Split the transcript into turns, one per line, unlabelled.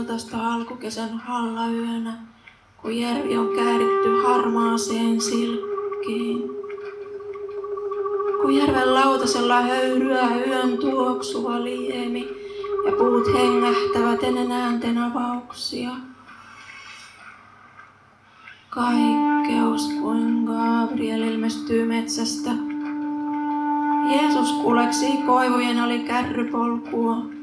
Tästä alkukesän hallayönä, kun järvi on kääritty harmaaseen silkkiin. Kun järven lautasella höyryä yön tuoksuva liemi ja puut hengähtävät ennen äänten avauksia. Kaikkeus kuin Gabriel ilmestyy metsästä. Jeesus kuleksii koivujen ali kärrypolkua.